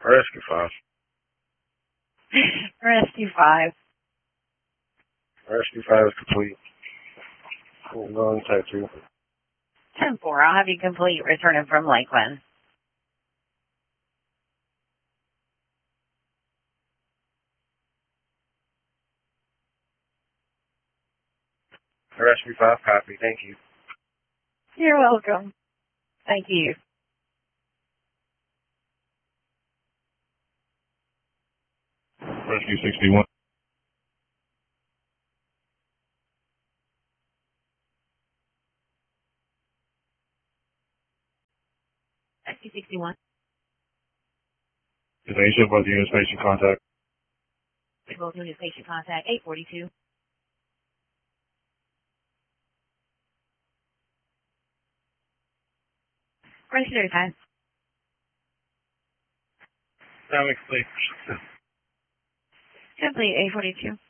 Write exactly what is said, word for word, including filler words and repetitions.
Rescue five. Rescue five. Rescue five is complete. Cool, going type two. ten four, I'll have you complete returning from Lakeland. Rescue five, copy. Thank you. You're welcome. Thank you. Rescue sixty-one. Rescue sixty-one. Is Asia about the unit station contact? Both unit station contact eight forty-two. Register time. Dynamic complete. Complete eight forty-two.